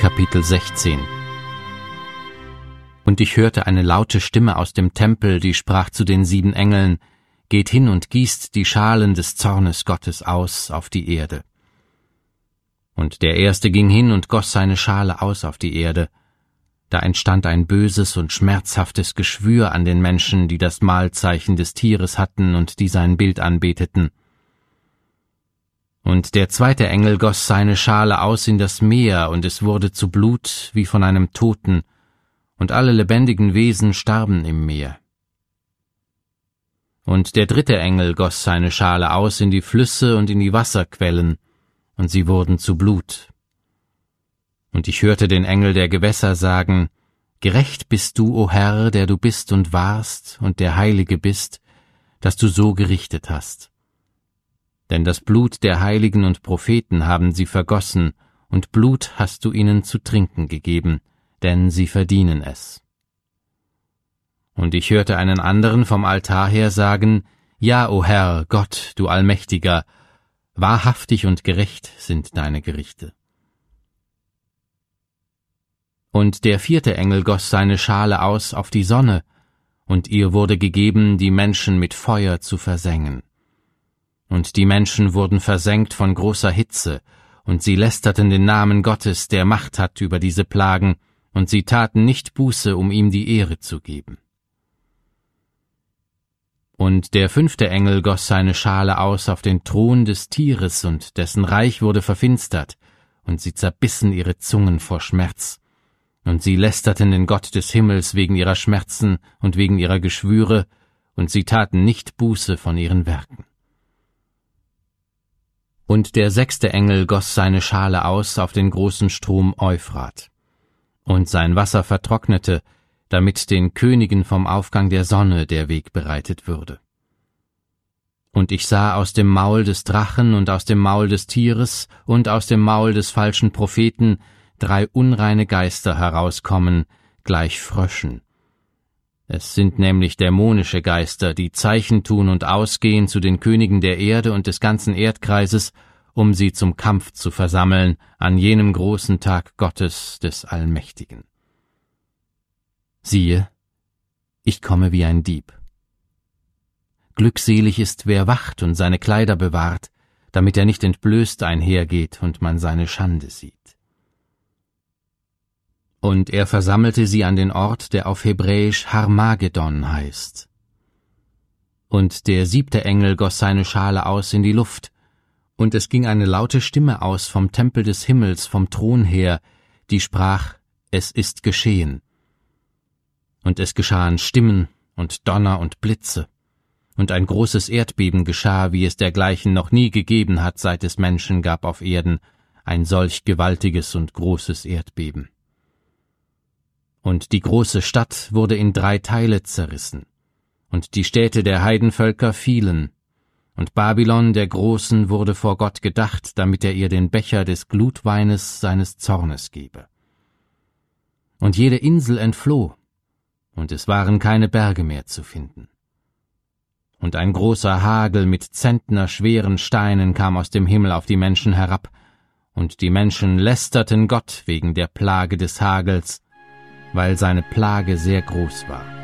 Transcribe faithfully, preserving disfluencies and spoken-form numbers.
Kapitel sechzehn. Und ich hörte eine laute Stimme aus dem Tempel, die sprach zu den sieben Engeln: Geht hin und gießt die Schalen des Zornes Gottes aus auf die Erde. Und der Erste ging hin und goss seine Schale aus auf die Erde. Da entstand ein böses und schmerzhaftes Geschwür an den Menschen, die das Mahlzeichen des Tieres hatten und die sein Bild anbeteten. Und der zweite Engel goss seine Schale aus in das Meer, und es wurde zu Blut wie von einem Toten, und alle lebendigen Wesen starben im Meer. Und der dritte Engel goss seine Schale aus in die Flüsse und in die Wasserquellen, und sie wurden zu Blut. Und ich hörte den Engel der Gewässer sagen: Gerecht bist du, o Herr, der du bist und warst, und der Heilige bist, dass du so gerichtet hast. Denn das Blut der Heiligen und Propheten haben sie vergossen, und Blut hast du ihnen zu trinken gegeben, denn sie verdienen es. Und ich hörte einen anderen vom Altar her sagen: Ja, o Herr, Gott, du Allmächtiger, wahrhaftig und gerecht sind deine Gerichte. Und der vierte Engel goss seine Schale aus auf die Sonne, und ihr wurde gegeben, die Menschen mit Feuer zu versengen. Und die Menschen wurden versengt von großer Hitze, und sie lästerten den Namen Gottes, der Macht hat über diese Plagen, und sie taten nicht Buße, um ihm die Ehre zu geben. Und der fünfte Engel goss seine Schale aus auf den Thron des Tieres, und dessen Reich wurde verfinstert, und sie zerbissen ihre Zungen vor Schmerz. Und sie lästerten den Gott des Himmels wegen ihrer Schmerzen und wegen ihrer Geschwüre, und sie taten nicht Buße von ihren Werken. Und der sechste Engel goss seine Schale aus auf den großen Strom Euphrat. Und sein Wasser vertrocknete, damit den Königen vom Aufgang der Sonne der Weg bereitet würde. Und ich sah aus dem Maul des Drachen und aus dem Maul des Tieres und aus dem Maul des falschen Propheten drei unreine Geister herauskommen, gleich Fröschen. Es sind nämlich dämonische Geister, die Zeichen tun und ausgehen zu den Königen der Erde und des ganzen Erdkreises, um sie zum Kampf zu versammeln an jenem großen Tag Gottes des Allmächtigen. Siehe, ich komme wie ein Dieb. Glückselig ist, wer wacht und seine Kleider bewahrt, damit er nicht entblößt einhergeht und man seine Schande sieht. Und er versammelte sie an den Ort, der auf Hebräisch Harmagedon heißt. Und der siebte Engel goss seine Schale aus in die Luft, und es ging eine laute Stimme aus vom Tempel des Himmels, vom Thron her, die sprach: Es ist geschehen. Und es geschahen Stimmen und Donner und Blitze, und ein großes Erdbeben geschah, wie es dergleichen noch nie gegeben hat, seit es Menschen gab auf Erden, ein solch gewaltiges und großes Erdbeben. Und die große Stadt wurde in drei Teile zerrissen, und die Städte der Heidenvölker fielen, und Babylon der Großen wurde vor Gott gedacht, damit er ihr den Becher des Glutweines seines Zornes gebe. Und jede Insel entfloh, und es waren keine Berge mehr zu finden. Und ein großer Hagel mit zentnerschweren Steinen kam aus dem Himmel auf die Menschen herab, und die Menschen lästerten Gott wegen der Plage des Hagels, weil seine Plage sehr groß war.